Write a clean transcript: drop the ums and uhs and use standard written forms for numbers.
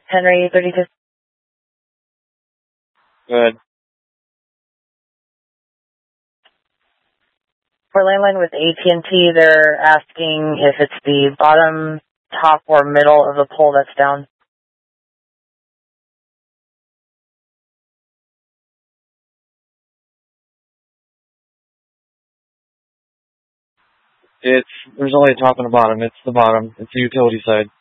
Henry 32. Good. For landline with AT&T, they're asking if it's the bottom, top, or middle of the pole that's down. There's only a top and a bottom. It's the bottom. It's the utility side.